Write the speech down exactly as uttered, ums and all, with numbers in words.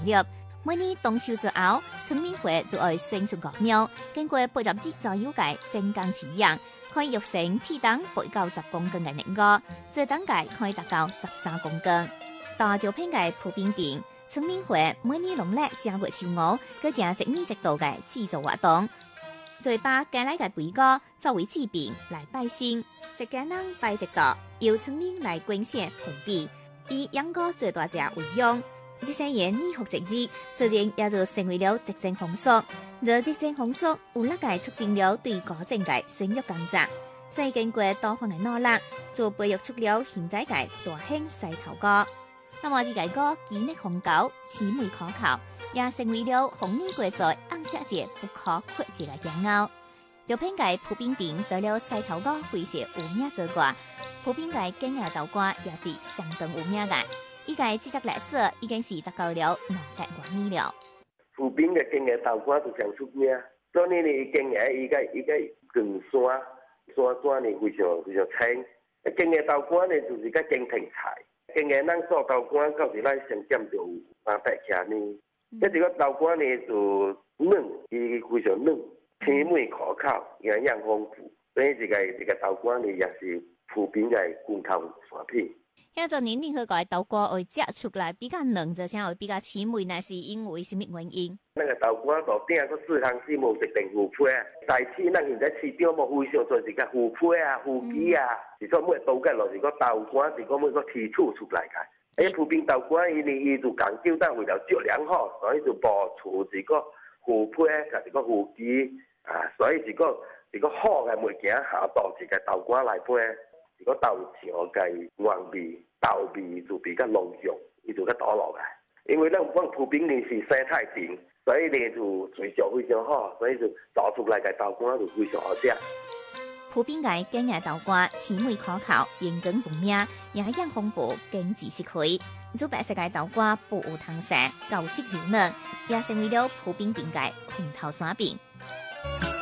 立。每年冬秋之後，村民會就愛選出國苗，經過八十日左右嘅正耕飼養，可以育成體重八到十公斤嘅年鵝，最等價可以達到十三公斤。大招聘嘅鋪冰店，村民會每年農曆正月初五，佢行一年一度嘅製作活動，再把家內嘅肥鵝作為祭品來拜神，一家人拜一道，由村民來捐獻土地，以養鵝最大隻為用。這些年年復節日，自然也就成為了節政風俗。而節政風俗有力嘅促進了對高政嘅宣育工作。再經過多方嘅努力，就培育出了現在嘅大型西頭鵝。那麼這個鵝機能雄高，魑魅可靠，也成為了紅年國在紅色節不可缺席嘅驕傲。招聘嘅鋪冰店得了西頭鵝非常有名之掛，鋪冰嘅經驗豆瓜也是相當有名嘅。依個製作歷史已經是達到了兩百多年了。 鋪冰嘅經驗豆瓜就上出名，所以呢，經驗依個依個更山山山呢非常非常清。經驗豆瓜呢就是個經庭菜，經驗咱做豆瓜到時咱先檢就有三百克呢。一這個豆瓜呢就嫩，伊非常嫩，鮮美可靠，營養豐富，所以這個這個豆瓜呢也是鋪冰嘅罐頭產品。 現在年齡去改豆瓜會摘出來比較嫩，就請會比較鮮美，那是因為什麼原因？ 那個豆瓜度頂個四行四無一定腐皮啊，大市咱現在市場冇非常做一個腐皮啊、腐皮啊，是說每豆乾落是個豆乾，是講每個提取出來嘅。誒，鋪冰豆乾伊呢伊就講究但為了質量好，所以就保持一個腐皮甲一個腐皮啊，所以一個一個好嘅物件下到一個豆乾來配。如果豆漿嘅原味、豆味就比較濃郁，伊就較多落來。因為咱講鋪冰呢是生態瓶，所以呢就非常非常好，所以就做出來嘅豆乾就非常好食。 鋪冰嘅經驗豆乾鮮美可靠，營養豐富，營養豐富，經濟實惠。做白色嘅豆乾不有湯色，夠食柔嫩，也成為了鋪冰店嘅紅頭山餅。